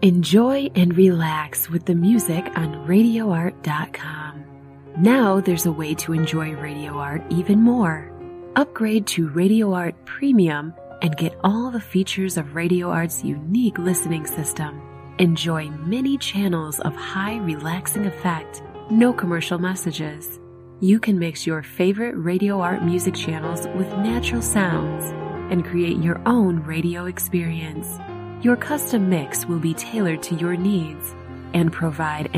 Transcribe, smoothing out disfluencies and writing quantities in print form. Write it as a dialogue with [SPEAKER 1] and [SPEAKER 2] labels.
[SPEAKER 1] Enjoy and relax with the music on RadioArt.com. Now there's a way to enjoy Radio Art even more. Upgrade to Radio Art Premium and get all the features of Radio Art's unique listening system. Enjoy many channels of high relaxing effect, no commercial messages. You can mix your favorite Radio Art music channels with natural sounds and create your own radio experience. Your custom mix will be tailored to your needs and provide